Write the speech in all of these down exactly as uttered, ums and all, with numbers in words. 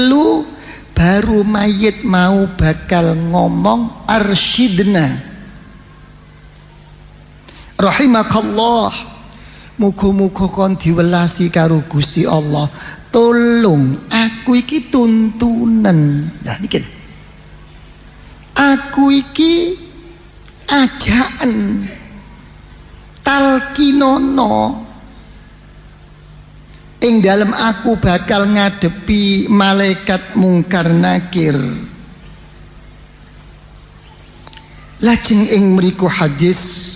lu baru mayit mau bakal ngomong arsyidna rahimakallah, muga-muga kon diwelasi karo Gusti Allah, tolong aku iki tuntunan. Nah niki aku iki ajaan talkinono ing dalam aku bakal ngadepi malaikat mungkar nakir. Lajeng ing mriku hadis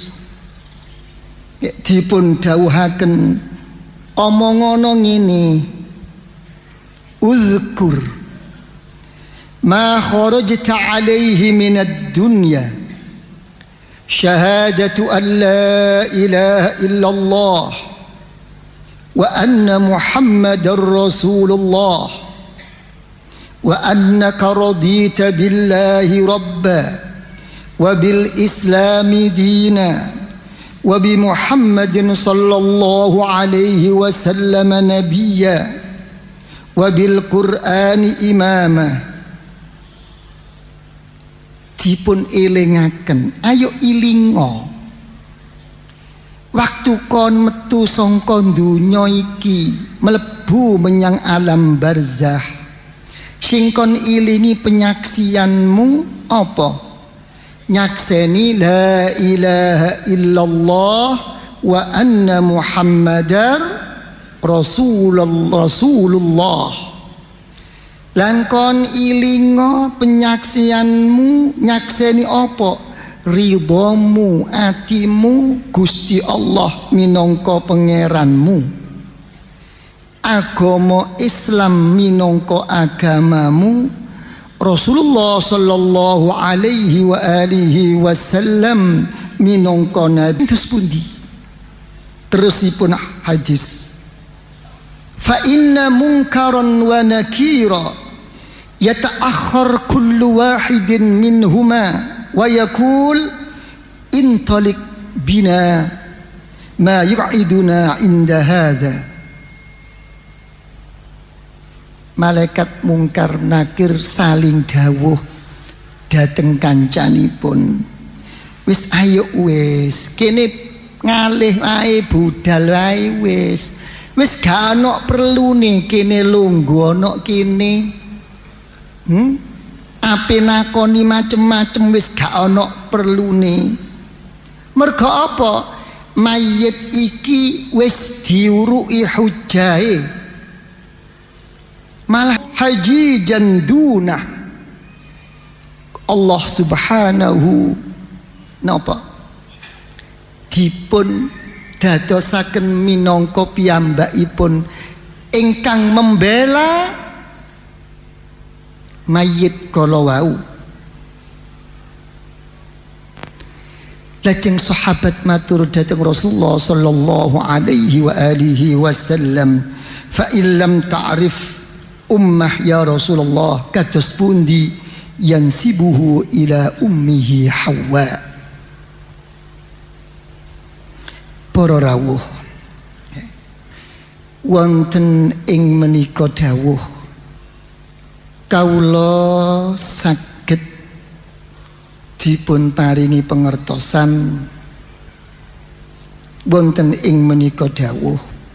dipun dawuhaken omongono ngene, uzkur ma kharajta alaihi minad dunya syahadatu an la ilaha illallah wa anna muhammadar rasulullah wa annaka radita billahi rabba wa bil islami dina wa bi muhammadin sallallahu alaihi wasallam nabiyya wa bil qur'ani imama. Dipun elingaken, ayo ilingo waktu kon metu sangka donya iki mlebu menyang alam barzah, sing kon ilingi penyaksianmu apa? Nyakseni la ilaha illallah wa anna muhammadar rasulullah, rasulullah. Lan kon ilingo penyaksianmu nyakseni apa? Ridhamu, atimu Gusti Allah minangka pangeranmu, agama Islam minangka agamamu, Rasulullah sallallahu alaihi wa alihi wasallam minangka nabi. Terus pundi? Terusipun hadis, fa inna munkaran wa nakira yata'akhkhar kullu wahidin minhuma wa yaqul intalik bina ma yu'iduna inda hadha. Malaikat mungkar nakir saling dawuh dateng kancanipun, wis ayo wis kene ngalih wae budal wae wis wis gak ana perlune kene lungguh ana kene. hmm? Ape nakoni macem-macem wis gak ana perlune. Mergo apa? Mayit iki wis diuruki hujahe, malah haji janduna. Allah subhanahu napa dipun dadosaken minangka piyambakipun ingkang membela mayit kala wau. Lajeng sahabat matur dhateng Rasulullah sallallahu alaihi wa alihi wasallam, fa illam ta'rif ummah ya Rasulullah, kados pundi yansibuhu ila ummihi Hawa. Para rawuh, wonten ing menika dawuh kawula saged dipun paringi pangertosan wonten ing menika dawuh